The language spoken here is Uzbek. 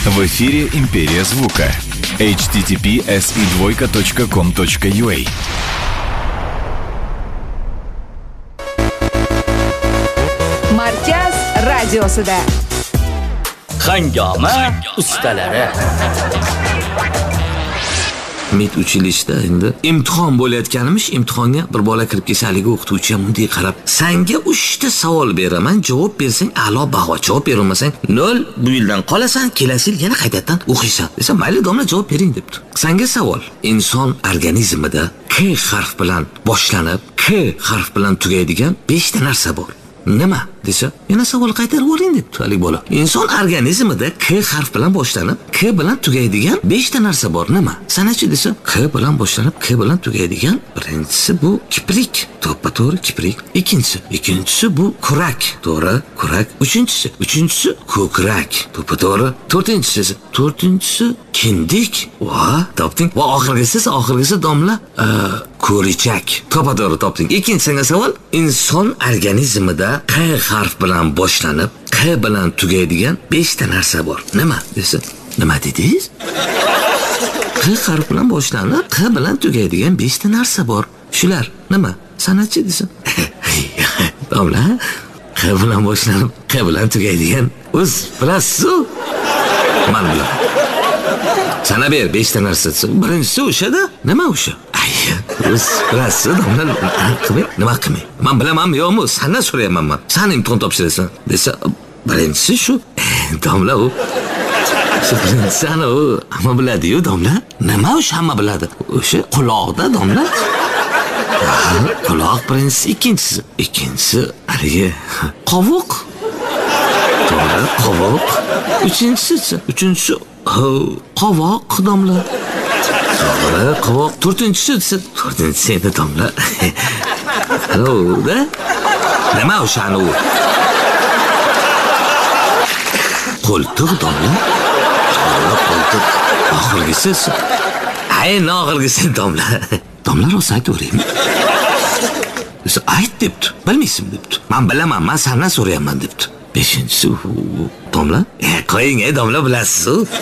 В эфире «Империя звука». https://com.ua. Markaz radiosida Hangoma ustalari. Mid uchilishda endi imtihon bo'layotganimiz, imtihonga bir bola kirib kelsa, haligi o'qituvchi ham bunday qarab, "Senga 3 ta savol beraman, javob bersang a'lo baho, javob berolmasang 0, bu yildan qolasan, kelasi yil yana qaytadan o'qiysan." Desa, "Mayli domla, javob bering" debdi. Senga savol: inson organizmida K harf bilan boshlanib, K harf bilan tugaydigan 5 ta narsa bor. Nima desa, yana savol qaytarib oling debdi hali bola. Inson organizmida K harf bilan boshlanib, K bilan tugaydigan 5 ta narsa bor. Nima? Sanachi desa, K bilan boshlanib, K bilan tugaydigan birinchisi bu kiprik. To'ppa-to'g'ri kiprik. Ikkinchisi bu kurak. To'g'ri, kurak. Uchinchisi ko'krak. To'ppa-to'g'ri. To'rtinchisi kindik. Va, topding. Va oxirgisi domla ko'richak. To'ppa-to'g'ri topding. Ikkinchi savol, inson organizmida Q harf bilan boshlanib, Q bilan tugaydigan 5 ta narsa bor. Nima desa, nima dedingiz? Q harf bilan boshlanib, Q bilan tugaydigan 5 ta narsa bor. Shular nima? Sanachi desa. Domla, Q bilan boshlanib, Q bilan tugaydigan o'z bilasiz-ku. Men bilaman. Sana ber 5 ta narsa. Birinchisi o'sha-da. Nima o'sha? O'z bilasiz, domla. Nima qilmay? Men bilamanmi yo'qmi? Sendan so'rayapman men. Sen imtihon topshirasan desa, birinchisi shu. Domla u. Shu birinchisi ana u hamma biladi-yu, domla. Nima o'sha hamma biladi? O'sha quloqda, domla. Quloq birinchisi, ikkinchisi haligi qovoq. To'g'ri, qovoq. Uchinchisi qovoq, domla. To'g'ri, qovoq. To'rtinchisi endi domla. Haloda. Nima o'sha anu? Qo'ltiq, domla. To'g'ri, qo'ltiq. Oxirgisi domla. Domla rosa aytaveraymi? Desa, ayt debdi. Bilmaysan debdi. Men bilaman, men sendan so'rayapman debdi. Beshinchisi domla. Qo'ying, domla bilasiz-ku.